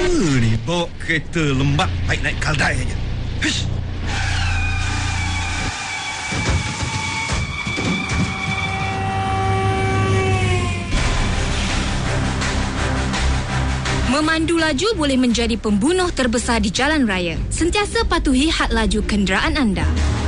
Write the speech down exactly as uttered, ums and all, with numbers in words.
Uh, ni bawa kereta lembab, baik naik kaldai aja. Hish. Memandu laju boleh menjadi pembunuh terbesar di jalan raya. Sentiasa patuhi had laju kenderaan anda.